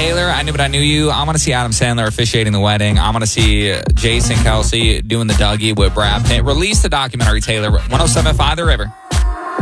Taylor, I knew but I knew you. I want to see Adam Sandler officiating the wedding. I want to see Jason Kelsey doing the Dougie with Brad Pitt. Release the documentary, Taylor. 107.5 The River.